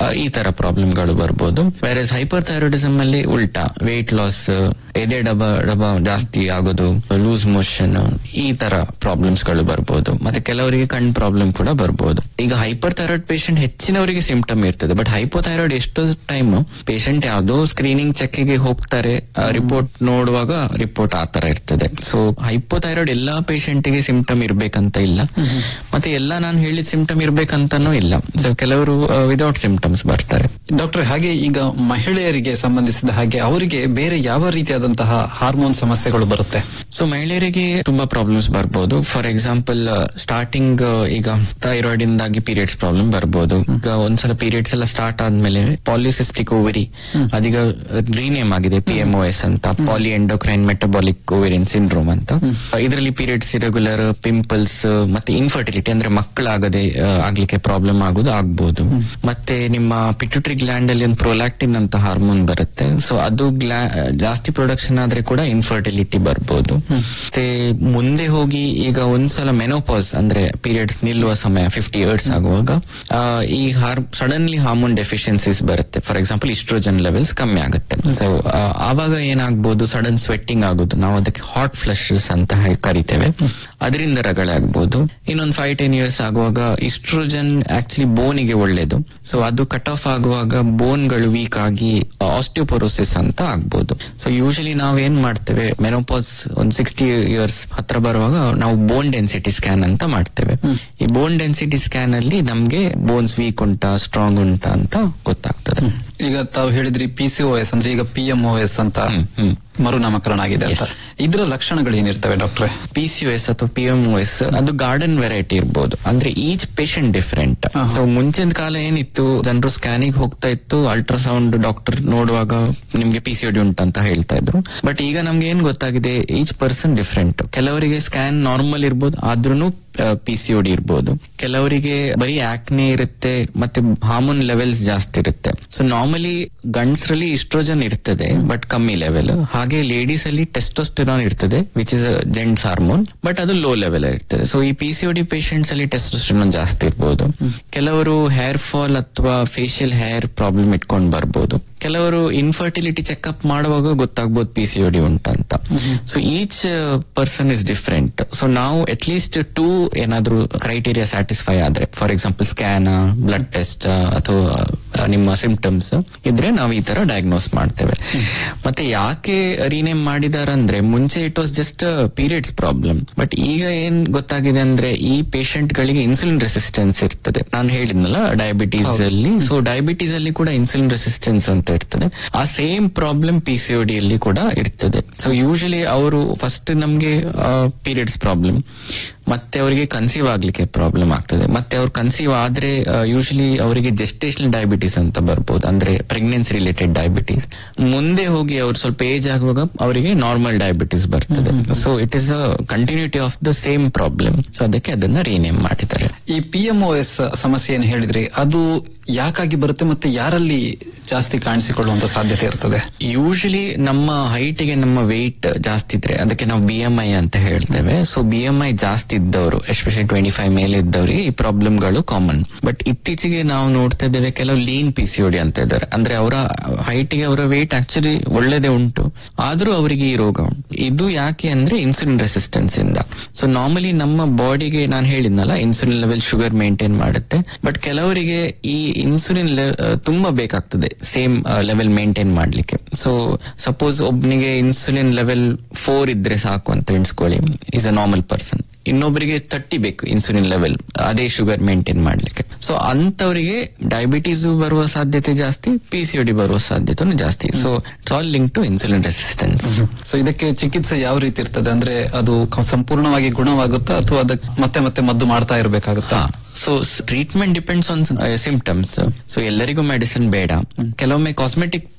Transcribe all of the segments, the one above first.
ಈ ತರ ಪ್ರಾಬ್ಲಮ್ಗಳು ಬರ್ಬೋದು. ವೇರಸ್ ಹೈಪರ್ ಥೈರಾಯ್ಡಿಸಮ್ ಅಲ್ಲಿ ಉಲ್ಟಾ ವೇಟ್ ಲಾಸ್, ಎದೆ ಡಬ ಜಾಸ್ತಿ ಆಗೋದು, ಲೂಸ್ ಮೋಷನ್, ಈ ತರ ಪ್ರಾಬ್ಲಮ್ಸ್ ಗಳು ಬರ್ಬೋದು. ಮತ್ತೆ ಕೆಲವರಿಗೆ ಕಣ್ ಪ್ರಾಬ್ಲಮ್ ಕೂಡ ಬರ್ಬೋದು. ಈಗ ಹೈಪರ್ ಥೈರಾಯ್ಡ್ ಪೇಷಂಟ್ ಹೆಚ್ಚಿನವರಿಗೆ ಸಿಂಪ್ಟಮ್ ಇರ್ತದೆ. ಬಟ್ ಹೈಪೋಥೈರಾಯ್ಡ್ ಎಷ್ಟೋ ಟೈಮ್ ಪೇಷಂಟ್ ಯಾವ್ದೋ ಸ್ಕ್ರೀನಿಂಗ್ ಚೆಕ್ಗೆ ಹೋಗ್ತಾರೆ, ರಿಪೋರ್ಟ್ ನೋಡುವಾಗ ರಿಪೋರ್ಟ್ ಆ ತರ ಇರ್ತದೆ. ಸೊ ಹೈಪೋಥೈರಾಯ್ಡ್ ಎಲ್ಲಾ ಪೇಷಂಟ್ ಗೆ ಸಿಂಪ್ಟಮ್ ಇರ್ಬೇಕಂತ ಇಲ್ಲ, ಮತ್ತೆ ಎಲ್ಲ ನಾನು ಹೇಳಿದ ಸಿಂಪ್ಟಮ್ ಇರ್ಬೇಕಂತಾನೂ ಇಲ್ಲ. ಸೊ ಕೆಲವರು ವಿದೌಟ್ ಸಿಂಪ್ಟಮ್ಸ್ ಬರ್ತಾರೆ. ಡಾಕ್ಟರ್, ಹಾಗೆ ಈಗ ಮಹಿಳೆಯರಿಗೆ ಸಂಬಂಧಿಸಿದ ಹಾಗೆ ಅವರಿಗೆ ಬೇರೆ ಯಾವ ರೀತಿಯಾದಂತಹ ಹಾರ್ಮೋನ್ ಸಮಸ್ಯೆಗಳು ಬರುತ್ತೆ? ಸೊ ಮಹಿಳೆಯರಿಗೆ ತುಂಬಾ ಪ್ರಾಬ್ಲಮ್ಸ್ ಬರ್ಬೋದು. ಫಾರ್ ಎಕ್ಸಾಂಪಲ್ ಸ್ಟಾರ್ಟಿಂಗ್ ಈಗ ಥೈರಾಯ್ಡ್ ಇಂದಾಗಿ ಪೀರಿಯಡ್ಸ್ ಪ್ರಾಬ್ಲಮ್ ಬರ್ಬೋದು. ಈಗ ಒಂದ್ಸಲ ಪೀರಿಯಡ್ಸ್ ಎಲ್ಲ ಸ್ಟಾರ್ಟ್ ಆದ್ಮೇಲೆ ಪಾಲಿಸಿಸ್ಟಿಕ್ ಓವರಿ, ಅದೀಗ ರೀನೇಮ್ ಆಗಿದೆ PMOS ಅಂತ, ಪಾಲಿ ಎಂಡೋಕ್ರೈನ್ ಮೆಟಬಾಲಿಕ್ ಓವೇರಿಯನ್ ಸಿಂಡ್ರೋಮ್ ಅಂತ. ಇದರಲ್ಲಿ ಪೀರಿಯಡ್ಸ್ ಇರೆಗ್ಯುಲರ್, ಪಿಂಪಲ್ಸ್, ಮತ್ತೆ ಇನ್ಫರ್ಟಿಲಿಟಿ ಅಂದ್ರೆ ಮಕ್ಕಳಾಗದೆ ಆಗ್ಲಿಕ್ಕೆ ಪ್ರಾಬ್ಲಮ್ ಆಗೋದು ಆಗ್ಬಹುದು. ಮತ್ತೆ ನಿಮ್ಮ ಪಿಟ್ಯುಟರಿ ಗ್ಲ್ಯಾಂಡ್ ಅಲ್ಲಿ ಒಂದು ಪ್ರೊಲ್ಯಾಕ್ಟಿನ್ ಅಂತ ಹಾರ್ಮೋನ್ ಬರುತ್ತೆ. ಸೊ ಅದು ಜಾಸ್ತಿ ಪ್ರೊಡಕ್ಷನ್ ಆದ್ರೆ ಕೂಡ ಇನ್ಫರ್ಟಿಲಿಟಿ ಬರ್ಬೋದು. ಮತ್ತೆ ಮುಂದೆ ಹೋಗಿ ಈಗ ಒಂದ್ಸಲ ಮೆನೋಪಾಸ್ ಅಂದ್ರೆ ಪೀರಿಯಡ್ಸ್ ನಿಲ್ಲುವ ಸಮಯ 50 ಇಯರ್ಸ್ ಆಗುವಾಗ ಈ ಸಡನ್ಲಿ ಹಾರ್ಮೋನ್ ಡೆಫಿಷಿಯನ್ಸೀಸ್ ಬರುತ್ತೆ. ಫಾರ್ ಎಕ್ಸಾಂಪಲ್ ಇಸ್ಟ್ರೋಜನ್ ಲೆವೆಲ್ಸ್ ಕಮ್ಮಿ ಆಗುತ್ತೆ. ಸೊ ಆವಾಗ ಏನಾಗ್ಬೋದು, ಸಡನ್ ಸ್ವೆಟ್ಟಿಂಗ್ ಆಗೋದು, ನಾವು ಅದಕ್ಕೆ ಹಾಟ್ ಫ್ಲಶಸ್ ಅಂತ ಕರಿತೇವೆ, ಅದರಿಂದ ರಗಳೆ ಆಗ್ಬೋದು. ಇನ್ನೊಂದು 5-10 ಇಯರ್ಸ್ ಆಗುವಾಗ ಇಸ್ಟ್ರೋಜನ್ ಆಕ್ಚುಲಿ ಬೋನಿಗೆ ಒಳ್ಳೇದು. ಸೊ ಅದು ಕಟ್ ಆಫ್ ಆಗುವಾಗ ಬೋನ್ಗಳು ವೀಕ್ ಆಗಿ ಆಸ್ಟಿಯೋಪೊರೋಸಿಸ್ ಅಂತ ಆಗ್ಬೋದು. ಸೊ ಯೂಶಲಿ ನಾವ್ ಏನ್ ಮಾಡ್ತೇವೆ, ಮೆನೋಪಾಸ್ ಒಂದು 60 ಇಯರ್ಸ್ ಹತ್ರ ಬರುವಾಗ ನಾವು ಬೋನ್ ಡೆನ್ಸಿಟಿ ಸ್ಕ್ಯಾನ್ ಅಂತ ಮಾಡ್ತೇವೆ. ಈ ಬೋನ್ ಡೆನ್ಸಿಟಿ ಸ್ಕ್ಯಾನ್ ಅಲ್ಲಿ ನಮ್ಗೆ ಬೋನ್ಸ್ ವೀಕ್ ಉಂಟಾ ಸ್ಟ್ರಾಂಗ್ ಉಂಟಾ ಅಂತ ಗೊತ್ತಾಗ್ತದೆ. ಈಗ ತಾವು ಹೇಳಿದ್ರಿ PCOS ಅಂದ್ರೆ ಈಗ PMOS ಅಂತ ಮರುನಾಮಕರಣ ಆಗಿದೆ ಅಂತ. ಇದರ ಲಕ್ಷಣಗಳು ಏನಿರ್ತವೆ ಡಾಕ್ಟ್ರೆ? PCOS ಅಥವಾ PMOS ಅದು ಗಾರ್ಡನ್ ವೆರೈಟಿ ಇರ್ಬೋದು. ಅಂದ್ರೆ ಈಚ್ ಪೇಷಂಟ್ ಡಿಫರೆಂಟ್. ಸೊ ಮುಂಚಿನ ಕಾಲ ಏನಿತ್ತು, ಜನರು ಸ್ಕ್ಯಾನಿಗೆ ಹೋಗ್ತಾ ಇತ್ತು, ಅಲ್ಟ್ರಾಸೌಂಡ್ ಡಾಕ್ಟರ್ ನೋಡುವಾಗ ನಿಮ್ಗೆ PCOD ಉಂಟಂತ ಹೇಳ್ತಾ ಇದ್ರು. ಬಟ್ ಈಗ ನಮ್ಗೆ ಏನ್ ಗೊತ್ತಾಗಿದೆ, ಈಚ್ ಪರ್ಸನ್ ಡಿಫರೆಂಟ್. ಕೆಲವರಿಗೆ ಸ್ಕ್ಯಾನ್ ನಾರ್ಮಲ್ ಇರ್ಬೋದು, ಆದ್ರೂ PCOD ಇರ್ಬೋದು. ಕೆಲವರಿಗೆ ಬರೀ ಆಕ್ನೆ ಇರುತ್ತೆ, ಮತ್ತೆ ಹಾರ್ಮೋನ್ ಲೆವೆಲ್ಸ್ ಜಾಸ್ತಿ ಇರುತ್ತೆ. ಸೊ ನಾರ್ಮಲಿ ಗಂಡಸರಲ್ಲಿ ಇಸ್ಟ್ರೋಜನ್ ಇರ್ತದೆ ಬಟ್ ಕಮ್ಮಿ ಲೆವೆಲ್. ಹಾಗೆ ಲೇಡೀಸ್ ಅಲ್ಲಿ ಟೆಸ್ಟೋಸ್ಟೆರಾನ್ ಇರ್ತದೆ, which is gents hormone, but ಅದು ಲೋ ಲೆವೆಲ್ ಇರ್ತದೆ. ಸೊ ಈ PCOD ಪೇಷಂಟ್ಸ್ ಅಲ್ಲಿ ಟೆಸ್ಟೋಸ್ಟೆರಾನ್ ಜಾಸ್ತಿ ಇರ್ಬೋದು. ಕೆಲವರು ಹೇರ್ ಫಾಲ್ ಅಥವಾ ಫೇಶಿಯಲ್ ಹೇರ್ ಪ್ರಾಬ್ಲಮ್ ಇಟ್ಕೊಂಡ್ ಬರ್ಬೋದು. ಕೆಲವರು ಇನ್ಫರ್ಟಿಲಿಟಿ ಚೆಕ್ಅಪ್ ಮಾಡುವಾಗ ಗೊತ್ತಾಗ್ಬೋದು PCOD ಉಂಟಂತ. So each person is different. So ನಾವು ಅಟ್ ಲೀಸ್ಟ್ 2 ಏನಾದ್ರೂ ಕ್ರೈಟೀರಿಯಾ ಸ್ಯಾಟಿಸ್ಫೈ ಆದ್ರೆ, for example scan, blood test ಅಥವಾ ನಿಮ್ಮ ಸಿಂಪ್ಟಮ್ಸ್ ಇದ್ರೆ ನಾವು ಈ ತರ ಡಯಾಗ್ನೋಸ್ ಮಾಡ್ತೇವೆ. ಮತ್ತೆ ಯಾಕೆ ರೀನೇಮ್ ಮಾಡಿದಾರಂದ್ರೆ, ಮುಂಚೆ it was just periods problem, but ಈಗ ಏನ್ ಗೊತ್ತಾಗಿದೆ ಅಂದ್ರೆ ಈ ಪೇಷಂಟ್ ಗಳಿಗೆ ಇನ್ಸುಲಿನ್ ರೆಸಿಸ್ಟೆನ್ಸ್ ಇರ್ತದೆ. ನಾನು ಹೇಳಿದ್ನಲ್ಲ ಡಯಾಬಿಟೀಸ್ ಅಲ್ಲಿ. ಸೊ ಡಯಾಬಿಟೀಸ್ ಅಲ್ಲಿ ಕೂಡ ಇನ್ಸುಲಿನ್ ರೆಸಿಸ್ಟೆನ್ಸ್ ಅಂತ ಇರ್ತದೆ. ಆ ಸೇಮ್ ಪ್ರಾಬ್ಲಮ್ PCOD ಅಲ್ಲಿ ಕೂಡ ಇರ್ತದೆ. ಸೊ ಯೂಶಲಿ ಅವರು ಫಸ್ಟ್ ನಮ್ಗೆ ಪೀರಿಯಡ್ಸ್ ಪ್ರಾಬ್ಲಮ್, ಮತ್ತೆ ಅವರಿಗೆ ಕನ್ಸೀವ್ ಆಗ್ಲಿಕ್ಕೆ ಪ್ರಾಬ್ಲಮ್ ಆಗ್ತದೆ. ಮತ್ತೆ ಅವ್ರು ಕನ್ಸೀವ್ ಆದ್ರೆ ಯೂಶಲಿ ಅವರಿಗೆ ಜೆಸ್ಟೇಷನಲ್ ಡಯಾಬಿಟೀಸ್ ಅಂತ ಬರ್ಬೋದು, ಅಂದ್ರೆ ಪ್ರೆಗ್ನೆನ್ಸಿ ರಿಲೇಟೆಡ್ ಡಯಾಬಿಟೀಸ್. ಮುಂದೆ ಹೋಗಿ ಅವ್ರು ಸ್ವಲ್ಪ ಏಜ್ ಆಗುವಾಗ ಅವರಿಗೆ ನಾರ್ಮಲ್ ಡಯಾಬಿಟೀಸ್ ಬರ್ತದೆ. So it is a continuity of the same problem. So ಅದಕ್ಕೆ ಅದನ್ನ ರೀನೇಮ್ ಮಾಡಿದ್ದಾರೆ. ಈ PMOS ಸಮಸ್ಯೆ ಏನು ಹೇಳಿದ್ರಿ, ಅದು ಯಾಕಾಗಿ ಬರುತ್ತೆ ಮತ್ತೆ ಯಾರಲ್ಲಿ ಜಾಸ್ತಿ ಕಾಣಿಸಿಕೊಳ್ಳುವಂತ ಸಾಧ್ಯತೆ ಇರ್ತದೆ? ಯೂಶಲಿ ನಮ್ಮ ಹೈಟ್ ಗೆ ನಮ್ಮ ವೆಯ್ಟ್ ಜಾಸ್ತಿ ಇದ್ರೆ ಅದಕ್ಕೆ ನಾವು BMI ಅಂತ ಹೇಳ್ತೇವೆ. ಸೊ BMI ಜಾಸ್ತಿ ಇದ್ದವರು, ಎಸ್ಪೆಷಲಿ 25 ಮೇಲೆ ಇದ್ದವರಿಗೆ ಈ ಪ್ರಾಬ್ಲಮ್ಗಳು ಕಾಮನ್. ಬಟ್ ಇತ್ತೀಚೆಗೆ ನಾವು ನೋಡ್ತಾ ಇದ್ದೇವೆ ಕೆಲವು ಲೀನ್ PCOD ಅಂತ ಇದ್ದಾರೆ. ಅಂದ್ರೆ ಅವರ ಹೈಟ್ ಗೆ ಅವರ ವೆಯ್ಟ್ ಆಕ್ಚುಲಿ ಒಳ್ಳೇದೇ ಉಂಟು, ಆದ್ರೂ ಅವರಿಗೆ ಈ ರೋಗ ಉಂಟು. ಇದು ಯಾಕೆ ಅಂದ್ರೆ ಇನ್ಸುಲಿನ್ ರೆಸಿಸ್ಟೆನ್ಸ್ ಇಂದ. ಸೊ ನಾರ್ಮಲಿ ನಮ್ಮ ಬಾಡಿಗೆ ನಾನು ಹೇಳಿದ್ನಲ್ಲ ಇನ್ಸುಲಿನ್ ಲೆವೆಲ್ ಶುಗರ್ ಮೇಂಟೈನ್ ಮಾಡುತ್ತೆ. ಬಟ್ ಕೆಲವರಿಗೆ ಈ ಇನ್ಸುಲಿನ್ ತುಂಬಾ ಬೇಕಾಗ್ತದೆ ಸೇಮ್ ಲೆವೆಲ್ ಮೇಂಟೈನ್ ಮಾಡ್ಲಿಕ್ಕೆ. ಸೊ ಸಪೋಸ್ ಒಬ್ನಿಗೆ ಇನ್ಸುಲಿನ್ ಲೆವೆಲ್ 4 ಇದ್ರೆ ಸಾಕು ಅಂತ ಎಣಿಸ್ಕೊಳ್ಳಿ, ಈಸ್ ಅ ನಾರ್ಮಲ್ ಪರ್ಸನ್. ಇನ್ನೊಬ್ಬರಿಗೆ 30 ಬೇಕು ಇನ್ಸುಲಿನ್ ಲೆವೆಲ್, ಅದೇ ಶುಗರ್ ಮೇಂಟೈನ್ ಮಾಡ್ಲಿಕ್ಕೆ. ಸೊ ಅಂತವರಿಗೆ ಡಯಾಬಿಟೀಸ್ ಬರುವ ಸಾಧ್ಯತೆ ಜಾಸ್ತಿ, PCOD ಬರುವ ಸಾಧ್ಯತೆ ಜಾಸ್ತಿ. So it's all link to insulin resistance. So ಇದಕ್ಕೆ ಚಿಕಿತ್ಸೆ ಯಾವ ರೀತಿ ಇರ್ತದೆ? ಅಂದ್ರೆ ಅದು ಸಂಪೂರ್ಣವಾಗಿ ಗುಣವಾಗುತ್ತಾ ಅಥವಾ ಅದಕ್ಕೆ ಮತ್ತೆ ಮತ್ತೆ ಮದ್ದು ಮಾಡ್ತಾ ಇರಬೇಕಾಗುತ್ತಾ? So treatment depends on symptoms. So ಎಲ್ಲರಿಗೂ ಮೆಡಿಸಿನ್ ಬೇಡ. ಕೆಲವೊಮ್ಮೆ ಕಾಸ್ಮೆಟಿಕ್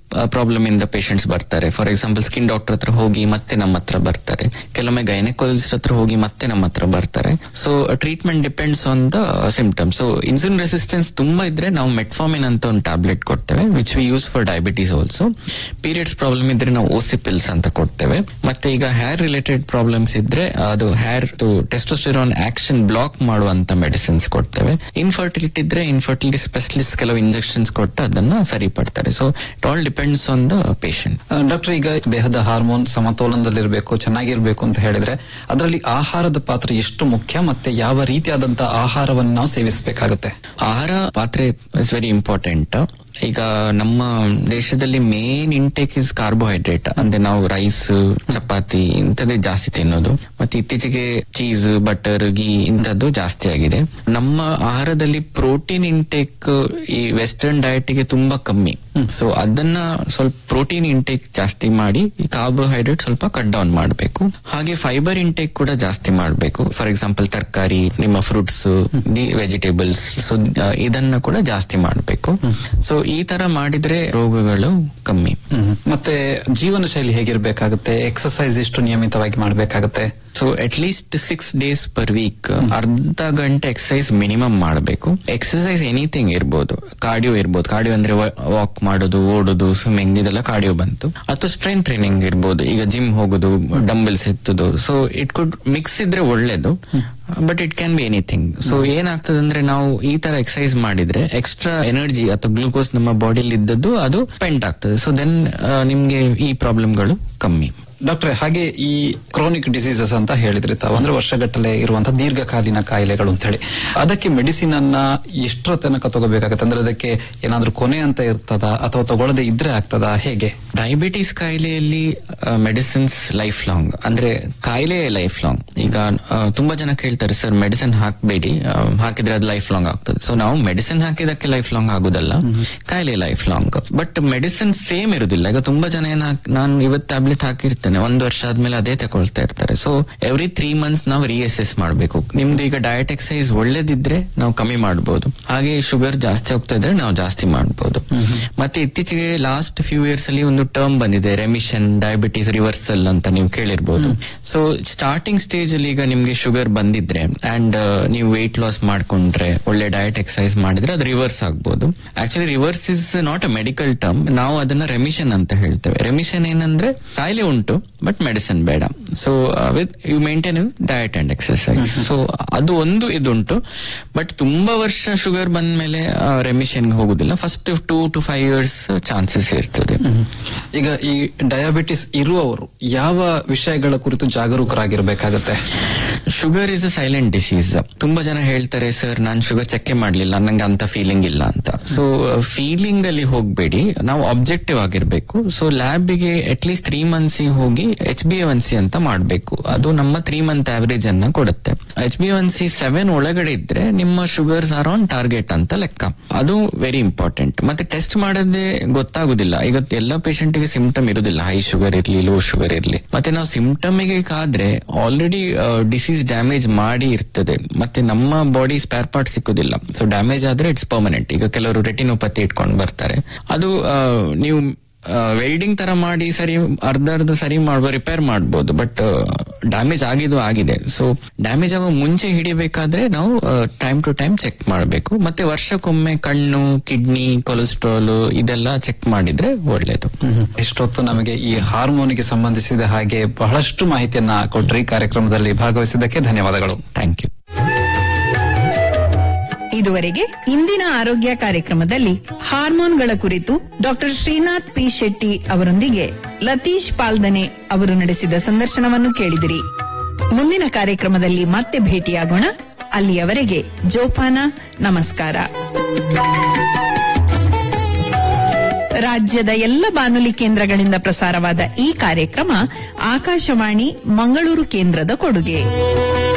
ಪ್ರಾಬ್ಲಮ್ ಇಂದ ಪೇಷಂಟ್ಸ್ ಬರ್ತಾರೆ. ಫಾರ್ ಎಕ್ಸಾಂಪಲ್ ಸ್ಕಿನ್ ಡಾಕ್ಟರ್ ಹತ್ರ ಹೋಗಿ ಮತ್ತೆ ನಮ್ಮ ಹತ್ರ ಬರ್ತಾರೆ, ಕೆಲವೊಮ್ಮೆ ಗೈನಕಾಲಜಿಸ್ಟ್ ಹತ್ರ ಹೋಗಿ ಮತ್ತೆ ನಮ್ಮ ಹತ್ರ ಬರ್ತಾರೆ. So treatment depends on the symptoms. So insulin resistance ತುಂಬಾ ಇದ್ರೆ ನಾವು ಮೆಟ್ಫಾರ್ಮಿನ್ ಅಂತ ಒಂದು ಟ್ಯಾಬ್ಲೆಟ್ ಕೊಡ್ತೇವೆ, which we use for diabetes also. Periods problem ಇದ್ರೆ ನಾವು ಓಸಿಪಿಲ್ಸ್ ಅಂತ ಕೊಡ್ತೇವೆ. ಮತ್ತೆ ಈಗ ಹೇರ್ ರಿಲೇಟೆಡ್ ಪ್ರಾಬ್ಲಮ್ಸ್ ಇದ್ರೆ ಅದು ಹೇರ್ ಟೆಸ್ಟೋಸ್ಟೆರಾನ್ ಆಕ್ಷನ್ ಬ್ಲಾಕ್ ಮಾಡುವಂತ ಮೆಡಿಸಿನ್ಸ್ ಕೊಡ್ತೇವೆ. ಇನ್ಫರ್ಟಿಲಿಟಿ ಇದ್ರೆ ಇನ್ಫರ್ಟಿಲಿಟಿ ಸ್ಪೆಷಲಿಸ್ಟ್ ಕೆಲವು ಇಂಜೆಕ್ಷನ್ಸ್ ಕೊಟ್ಟು ಅದನ್ನ ಸರಿಪಡ್ತಾರೆ. So it all depends on the patient. Doctor, ಈಗ ದೇಹದ ಹಾರ್ಮೋನ್ ಸಮತೋಲನದಲ್ಲಿರಬೇಕು, ಚೆನ್ನಾಗಿರ್ಬೇಕು ಅಂತ ಹೇಳಿದ್ರೆ ಅದರಲ್ಲಿ ಆಹಾರದ ಪಾತ್ರ ಎಷ್ಟು ಮುಖ್ಯ, ಮತ್ತೆ ಯಾವ ರೀತಿಯಾದಂತಹ ಆಹಾರವನ್ನು ನಾವು ಸೇವಿಸಬೇಕಾಗುತ್ತೆ? ಆಹಾರ ಪಾತ್ರೆ ಇಸ್ ವೆರಿ ಇಂಪಾರ್ಟೆಂಟ್. ಈಗ ನಮ್ಮ ದೇಶದಲ್ಲಿ ಮೇನ್ ಇಂಟೇಕ್ ಇಸ್ ಕಾರ್ಬೋಹೈಡ್ರೇಟ್, ಅಂದ್ರೆ ನಾವು ರೈಸ್, ಚಪಾತಿ ಇಂಥದ್ದೇ ಜಾಸ್ತಿ ತಿನ್ನೋದು. ಮತ್ತೆ ಇತ್ತೀಚೆಗೆ ಚೀಸ್, ಬಟರ್, ಗೀ ಇಂಥದ್ದು ಜಾಸ್ತಿ ಆಗಿದೆ. ನಮ್ಮ ಆಹಾರದಲ್ಲಿ ಪ್ರೋಟೀನ್ ಇಂಟೇಕ್ ಈ ವೆಸ್ಟರ್ನ್ ಡಯಟ್ ಗೆ ತುಂಬಾ ಕಮ್ಮಿ. ಸೊ ಅದನ್ನ ಸ್ವಲ್ಪ ಪ್ರೋಟೀನ್ ಇಂಟೇಕ್ ಜಾಸ್ತಿ ಮಾಡಿ ಈ ಕಾರ್ಬೋಹೈಡ್ರೇಟ್ ಸ್ವಲ್ಪ ಕಟ್ ಡೌನ್ ಮಾಡಬೇಕು. ಹಾಗೆ ಫೈಬರ್ ಇಂಟೇಕ್ ಕೂಡ ಜಾಸ್ತಿ ಮಾಡಬೇಕು. ಫಾರ್ ಎಕ್ಸಾಂಪಲ್ ತರಕಾರಿ, ನಿಮ್ಮ ಫ್ರೂಟ್ಸ್, ವೆಜಿಟೇಬಲ್ಸ್, ಸೊ ಇದನ್ನ ಕೂಡ ಜಾಸ್ತಿ ಮಾಡಬೇಕು. ಸೊ ಈ ತರ ಮಾಡಿದ್ರೆ ರೋಗಗಳು ಕಮ್ಮಿ. ಮತ್ತೆ ಜೀವನ ಶೈಲಿ ಹೇಗಿರ್ಬೇಕಾಗುತ್ತೆ? ಎಕ್ಸರ್ಸೈಸ್ ಎಷ್ಟು ನಿಯಮಿತವಾಗಿ ಮಾಡಬೇಕಾಗುತ್ತೆ? So at least 6 days per week ಅರ್ಧ ಗಂಟೆ ಎಕ್ಸರ್ಸೈಸ್ ಮಿನಿಮಮ್ ಮಾಡಬೇಕು. ಎಕ್ಸರ್ಸೈಸ್ ಎನಿಥಿಂಗ್ ಇರ್ಬೋದು, ಕಾರ್ಡಿಯೋ ಇರ್ಬೋದು. ಕಾರ್ಡಿಯೋ ಅಂದ್ರೆ ವಾಕ್ ಮಾಡೋದು, ಓಡೋದು, ಸ್ವಿಮ್ಮಿಂಗ್, ಇದೆಲ್ಲ ಕಾರ್ಡಿಯೋ ಬಂತು. ಅಥವಾ ಸ್ಟ್ರೆಂತ್ ಟ್ರೈನಿಂಗ್ ಇರ್ಬೋದು, ಈಗ ಜಿಮ್ ಹೋಗೋದು, dumbbells ಎತ್ತೋದು. So it could mix ಇದ್ರೆ ಒಳ್ಳೇದು, but it can be anything. So ಏನಾಗ್ತದೆ ಅಂದ್ರೆ ನಾವು ಈ ತರ ಎಕ್ಸರ್ಸೈಸ್ ಮಾಡಿದ್ರೆ ಎಕ್ಸ್ಟ್ರಾ ಎನರ್ಜಿ ಅಥವಾ ಗ್ಲೂಕೋಸ್ ನಮ್ಮ ಬಾಡಿಯಲ್ಲಿ ಇದ್ದದ್ದು ಅದು ಸ್ಪೆಂಡ್ ಆಗ್ತದೆ. ಸೊ ದೆನ್ ನಿಮ್ಗೆ ಈ ಪ್ರಾಬ್ಲಮ್ಗಳು ಕಮ್ಮಿ. ಡಾಕ್ಟ್ರೆ, ಹಾಗೆ ಈ ಕ್ರಾನಿಕ್ ಡಿಸೀಸಸ್ ಅಂತ ಹೇಳಿದ್ರಿ ತಾವು, ಅಂದ್ರೆ ವರ್ಷಗಟ್ಟಲೆ ಇರುವಂತಹ ದೀರ್ಘಕಾಲೀನ ಕಾಯಿಲೆಗಳು ಅಂತ ಹೇಳಿ, ಅದಕ್ಕೆ ಮೆಡಿಸಿನ್ ಅನ್ನ ಎಷ್ಟರ ತನಕ ತಗೋಬೇಕಾಗತ್ತೆ? ಅಂದ್ರೆ ಅದಕ್ಕೆ ಏನಾದ್ರೂ ಕೊನೆ ಅಂತ ಇರ್ತದ, ಅಥವಾ ತಗೊಳ್ಳದೆ ಇದ್ರೆ ಆಗ್ತದಾ, ಹೇಗೆ? ಡಯಾಬಿಟೀಸ್ ಕಾಯಿಲೆಯಲ್ಲಿ ಮೆಡಿಸಿನ್ಸ್ ಲೈಫ್ ಲಾಂಗ್, ಅಂದ್ರೆ ಕಾಯಿಲೆ ಲೈಫ್ ಲಾಂಗ್. ಈಗ ತುಂಬಾ ಜನ ಕೇಳ್ತಾರೆ, ಸರ್ ಮೆಡಿಸಿನ್ ಹಾಕ್ಬೇಡಿ, ಹಾಕಿದ್ರೆ ಅದು ಲೈಫ್ ಲಾಂಗ್ ಆಗ್ತದೆ. ಸೊ ನಾವು ಮೆಡಿಸಿನ್ ಹಾಕಿದಕ್ಕೆ ಲೈಫ್ ಲಾಂಗ್ ಆಗುದಲ್ಲ, ಕಾಯಿಲೆ life long. But medicine same ಇರುದಿಲ್ಲ. ಈಗ ತುಂಬಾ ಜನ ನಾನು ಇವತ್ತು ಟ್ಯಾಬ್ಲೆಟ್ ಹಾಕಿರ್ತೇನೆ, 1 ವರ್ಷ ಆದ್ಮೇಲೆ ಅದೇ ತಗೊಳ್ತಾ ಇರ್ತಾರೆ. ಸೊ ಎವ್ರಿ 3 months ನಾವು ರಿಅಸೆಸ್ ಮಾಡಬೇಕು. ನಿಮ್ದು ಈಗ ಡಯಟ್ ಎಕ್ಸರ್ಸೈಸ್ ಒಳ್ಳೇದಿದ್ರೆ ನಾವು ಕಮ್ಮಿ ಮಾಡಬಹುದು, ಹಾಗೆ ಶುಗರ್ ಜಾಸ್ತಿ ಹೋಗ್ತಾ ಇದ್ರೆ ನಾವು ಜಾಸ್ತಿ ಮಾಡಬಹುದು. ಮತ್ತೆ ಇತ್ತೀಚೆಗೆ ಲಾಸ್ಟ್ ಫ್ಯೂ ಇಯರ್ಸ್ ಅಲ್ಲಿ ಒಂದು ಟರ್ಮ್ ಬಂದಿದೆ, ರೆಮಿಷನ್ ಡಯಾಬಿಟೀಸ್ ರಿವರ್ಸಲ್ ಅಂತ ನೀವು ಕೇಳಿರ್ಬೋದು. ಸೊ ಸ್ಟಾರ್ಟಿಂಗ್ ಸ್ಟೇಜ್ ಅಲ್ಲಿ ಈಗ ನಿಮ್ಗೆ ಶುಗರ್ ಬಂದಿದ್ರೆ ಅಂಡ್ ನೀವು ವೆಯ್ಟ್ ಲಾಸ್ ಮಾಡ್ಕೊಂಡ್ರೆ, ಒಳ್ಳೆ ಡಯಟ್ ಎಕ್ಸರ್ಸೈಸ್ ಮಾಡಿದ್ರೆ ಅದು ರಿವರ್ಸ್ ಆಗ್ಬಹುದು. Actually reverse is not a medical term, ನಾವು ಅದನ್ನ ರೆಮಿಷನ್ ಅಂತ ಹೇಳ್ತೇವೆ. ರೆಮಿಷನ್ ಏನಂದ್ರೆ ಕಾಯಿಲೆ ಉಂಟು ಬಟ್ ಮೆಡಿಸಿನ್ ಬೇಡ. So with you maintain diet and exercise. So ಅದು ಒಂದು ಇದುಂಟು. ಬಟ್ ತುಂಬಾ ವರ್ಷ ಶುಗರ್ ಬಂದ ಮೇಲೆ ರೆಮಿಷನ್ ಹೋಗುದಿಲ್ಲ. ಫಸ್ಟ್ 2 to 5 years ಚಾನ್ಸಸ್ ಇರ್ತದೆ. ಈಗ ಈ ಡಯಾಬಿಟಿಸ್ ಇರುವವರು ಯಾವ ವಿಷಯಗಳ ಕುರಿತು ಜಾಗರೂಕರಾಗಿರ್ಬೇಕಾಗತ್ತೆ? Sugar is a silent disease. ತುಂಬಾ ಜನ ಹೇಳ್ತಾರೆ, ಸರ್ ನಾನು ಶುಗರ್ ಚೆಕ್ ಮಾಡ್ಲಿಲ್ಲ, ನಂಗೆ ಅಂತ ಫೀಲಿಂಗ್ ಇಲ್ಲ ಅಂತ. ಸೊ ಫೀಲಿಂಗ್ ಅಲ್ಲಿ ಹೋಗ್ಬೇಡಿ, ನಾವು ಆಬ್ಜೆಕ್ಟಿವ್ ಆಗಿರ್ಬೇಕು. ಸೊ ಲ್ಯಾಬ್ಗೆ ಅಟ್ ಲೀಸ್ಟ್ 3 months ಹೋಗಿ HbA1c ಅಂತ ಮಾಡ್ಬೇಕು. ಅದು ನಮ್ಮ 3 month ಆವರೇಜ್ ಅನ್ನ ಕೊಡುತ್ತೆ. HbA1c 7 ಒಳಗಡೆ ಇದ್ರೆ ನಿಮ್ಮ ಶುಗರ್ಸ್ ಆರ್ ಆನ್ ಟಾರ್ಗೆಟ್ ಅಂತ ಲೆಕ್ಕ. ಅದು ವೆರಿ ಇಂಪಾರ್ಟೆಂಟ್. ಮತ್ತೆ ಟೆಸ್ಟ್ ಮಾಡದೆ ಗೊತ್ತಾಗುದಿಲ್ಲ. ಈಗ ಎಲ್ಲ ಪೇಷಂಟ್ ಗೆ ಸಿಂಪ್ಟಮ್ ಇರುದಿಲ್ಲ, ಹೈ ಶುಗರ್ ಇರ್ಲಿ, ಲೋ ಶುಗರ್ ಇರ್ಲಿ. ಮತ್ತೆ ನಾವು ಸಿಂಪ್ಟಮ್ ಗೆ ಕಾದ್ರೆ ಆಲ್ರೆಡಿ ಡಿಸೀಸ್ ಡ್ಯಾಮೇಜ್ ಮಾಡಿ ಇರ್ತದೆ, ಮತ್ತೆ ನಮ್ಮ body spare part ಸಿಕ್ಕುದಿಲ್ಲ. So damage ಆದ್ರೆ ಇಟ್ಸ್ ಪರ್ಮನೆಂಟ್. ಈಗ ಕೆಲವರು ರೆಟಿನೋಪತಿ ಇಟ್ಕೊಂಡು ಬರ್ತಾರೆ, ಅದು ನೀವು ವೆಲ್ಡಿಂಗ್ ತರ ಮಾಡಿ ಅರ್ಧ ಸರಿ ಮಾಡ್ಬೋದು, ರಿಪೇರ್ ಮಾಡ್ಬೋದು. ಬಟ್ ಡ್ಯಾಮೇಜ್ ಆಗಿದ್ದು ಆಗಿದೆ. ಸೊ ಡ್ಯಾಮೇಜ್ ಆಗೋ ಮುಂಚೆ ಹಿಡಿಬೇಕಾದ್ರೆ ನಾವು ಟೈಮ್ ಟು ಟೈಮ್ ಚೆಕ್ ಮಾಡಬೇಕು. ಮತ್ತೆ ವರ್ಷಕ್ಕೊಮ್ಮೆ ಕಣ್ಣು, ಕಿಡ್ನಿ, ಕೊಲೆಸ್ಟ್ರಾಲ್ ಇದೆಲ್ಲ ಚೆಕ್ ಮಾಡಿದ್ರೆ ಒಳ್ಳೇದು. ಇಷ್ಟೊತ್ತು ನಮಗೆ ಈ ಹಾರ್ಮೋನ್ಗೆ ಸಂಬಂಧಿಸಿದ ಹಾಗೆ ಬಹಳಷ್ಟು ಮಾಹಿತಿಯನ್ನ ಕೊಟ್ರಿ. ಕಾರ್ಯಕ್ರಮದಲ್ಲಿ ಭಾಗವಹಿಸಿದ್ದಕ್ಕೆ ಧನ್ಯವಾದಗಳು. Thank you. ಇದುವರೆಗೆ ಇಂದಿನ ಆರೋಗ್ಯ ಕಾರ್ಯಕ್ರಮದಲ್ಲಿ ಹಾರ್ಮೋನ್ಗಳ ಕುರಿತು ಡಾಕ್ಟರ್ ಶ್ರೀನಾಥ್ ಪಿ ಶೆಟ್ಟಿ ಅವರೊಂದಿಗೆ ಲತೀಶ್ ಪಾಲ್ದನೆ ಅವರು ನಡೆಸಿದ ಸಂದರ್ಶನವನ್ನು ಕೇಳಿದಿರಿ. ಮುಂದಿನ ಕಾರ್ಯಕ್ರಮದಲ್ಲಿ ಮತ್ತೆ ಭೇಟಿಯಾಗೋಣ. ಅಲ್ಲಿಯವರೆಗೆ ಜೋಪಾನ. ನಮಸ್ಕಾರ. ರಾಜ್ಯದ ಎಲ್ಲ ಬಾನುಲಿ ಕೇಂದ್ರಗಳಿಂದ ಪ್ರಸಾರವಾದ ಈ ಕಾರ್ಯಕ್ರಮ ಆಕಾಶವಾಣಿ ಮಂಗಳೂರು ಕೇಂದ್ರದ ಕೊಡುಗೆ.